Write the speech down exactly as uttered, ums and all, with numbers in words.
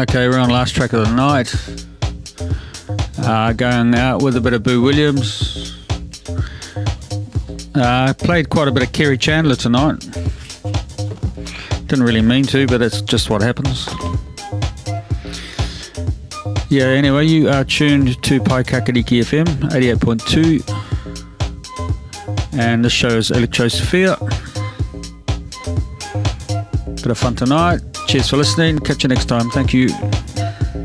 Okay, we're on last track of the night. Uh, going out with a bit of Boo Williams. Uh, played quite a bit of Kerry Chandler tonight. Didn't really mean to, but it's just what happens. Yeah, anyway, you are tuned to Paikakadiki F M, eighty-eight point two. And this show is Electrosphere. Bit of fun tonight. Cheers for listening. Catch you next time. Thank you.